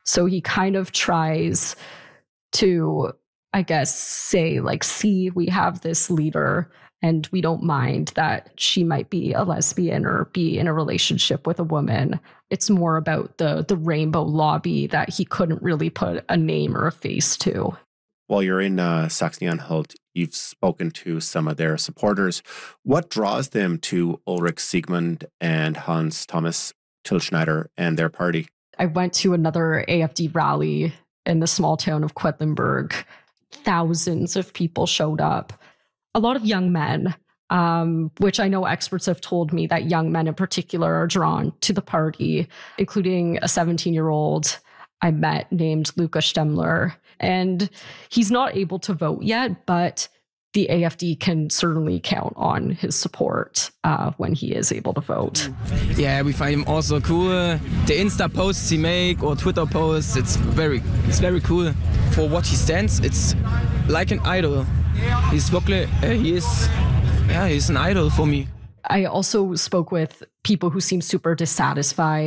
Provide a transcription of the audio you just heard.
So he kind of tries to, I guess, say like, see, we have this leader and we don't mind that she might be a lesbian or be in a relationship with a woman. It's more about the rainbow lobby that he couldn't really put a name or a face to. While you're in Saxony-Anhalt, you've spoken to some of their supporters. What draws them to Ulrich Siegmund and Hans Thomas Tilschneider and their party? I went to another AFD rally in the small town of Quedlinburg. Thousands of people showed up. A lot of young men, which I know experts have told me that young men in particular are drawn to the party, including a 17-year-old I met named Luca Stemmler. And he's not able to vote yet, but the AFD can certainly count on his support when he is able to vote. Yeah, we find him also cool. The Insta posts he make or Twitter posts, it's very cool. For what he stands, it's like an idol. He's an idol for me. I also spoke with people who seem super dissatisfied